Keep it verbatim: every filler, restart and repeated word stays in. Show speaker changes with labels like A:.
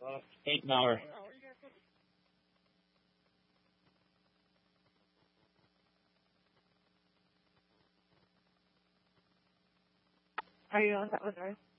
A: Eight an hour.
B: Are you on that one, right?